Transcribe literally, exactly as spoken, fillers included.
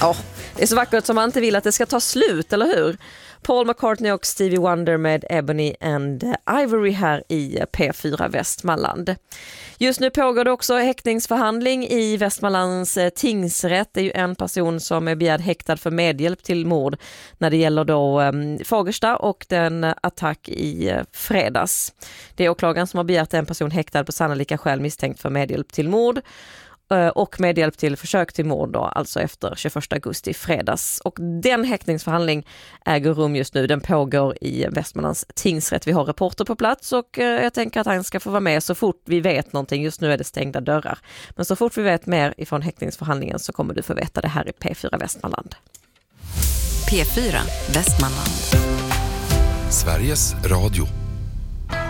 Ja, det är så vackert som man inte vill att det ska ta slut, eller hur? Paul McCartney och Stevie Wonder med Ebony and Ivory här i P fyra Västmanland. Just nu pågår det också häktningsförhandling i Västmanlands tingsrätt. Det är ju en person som är begärd häktad för medhjälp till mord när det gäller då um, Fagersta och den attack i uh, fredags. Det är åklagaren som har begärt en person häktad på sannolika skäl misstänkt för medhjälp till mord och medhjälp till försök till mord då, alltså efter tjugoförsta augusti i fredags. Och den häktningsförhandling äger rum just nu. Den pågår i Västmanlands tingsrätt. Vi har reporter på plats och jag tänker att han ska få vara med så fort vi vet någonting. Just nu är det stängda dörrar. Men så fort vi vet mer ifrån häktningsförhandlingen så kommer du få veta det här i P fyra Västmanland. P fyra Västmanland. Sveriges Radio.